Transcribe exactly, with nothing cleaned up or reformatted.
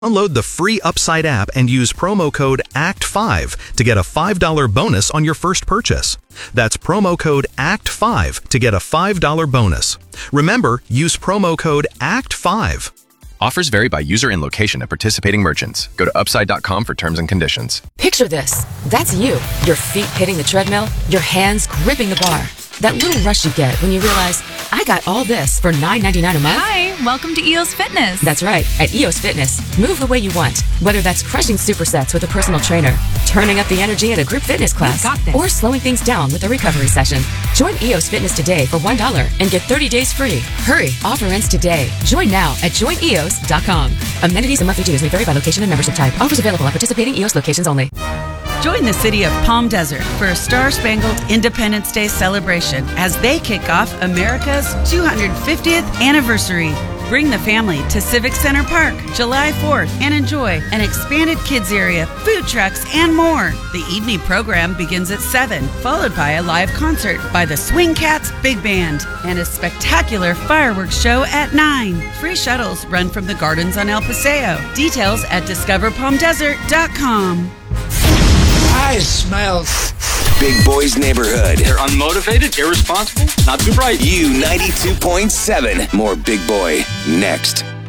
Download the free Upside app and use promo code A C T five to get a five dollars bonus on your first purchase. That's promo code A C T five to get a five dollars bonus. Remember, use promo code A C T five. Offers vary by user and location at participating merchants. Go to upside dot com for terms and conditions. Picture this. That's you. Your feet hitting the treadmill, your hands gripping the bar. That little rush you get when you realize, I got all this for nine ninety-nine a month. Hi, welcome to E O S Fitness. That's right. At E O S Fitness, move the way you want. Whether that's crushing supersets with a personal trainer, turning up the energy at a group fitness class, or slowing things down with a recovery session. Join E O S Fitness today for one dollar and get thirty days free. Hurry, offer ends today. Join now at join e o s dot com. Amenities and monthly dues may vary by location and membership type. Offers available at participating E O S locations only. Join the city of Palm Desert for a Star-Spangled Independence Day celebration as they kick off America's two hundred fiftieth anniversary. Bring the family to Civic Center Park July fourth and enjoy an expanded kids area, food trucks, and more. The evening program begins at seven, followed by a live concert by the Swing Cats Big Band and a spectacular fireworks show at nine. Free shuttles run from the gardens on El Paseo. Details at discover palm desert dot com. I smell Big Boy's Neighborhood. They're unmotivated, irresponsible, not too bright. U ninety-two point seven. More Big Boy next.